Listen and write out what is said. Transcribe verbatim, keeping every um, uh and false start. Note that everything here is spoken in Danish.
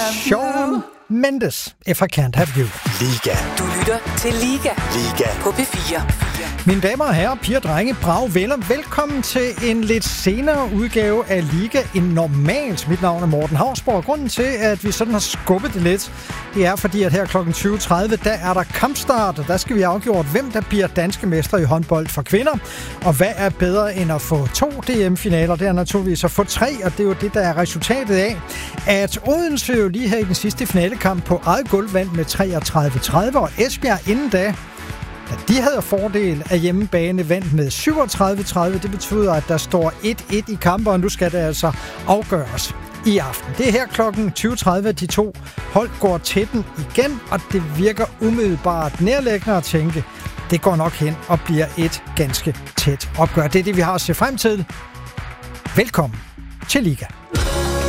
Shawn Mendes, If I Can't Have You. Liga. Du lytter til Liga. Liga. På P fire. Mine damer og herrer, piger, drenge, brave venner, velkommen til en lidt senere udgave af Liga end normalt. Mit navn er Morten Hausborg. Grunden til, at vi sådan har skubbet det lidt, det er fordi, at her klokken tyve tredive, der er der kampstart, og der skal vi afgjort, hvem der bliver danske mestre i håndbold for kvinder. Og hvad er bedre end at få to D M-finaler? Det er naturligvis at få tre, og det er jo det, der er resultatet af, at Odense jo lige her i den sidste finalekamp på eget gulv vandt med treogtredive tredive, og Esbjerg inden da, da de havde fordel af hjemmebane, vandt med syvogtredive tredive. Det betyder, at der står et et i kampen, og nu skal det altså afgøres i aften. Det er her klokken tyve tredive, at de to hold går tætten igen, og det virker umiddelbart nærliggende at tænke, det går nok hen og bliver et ganske tæt opgør. Det er det, vi har at se frem til. Velkommen til Liga.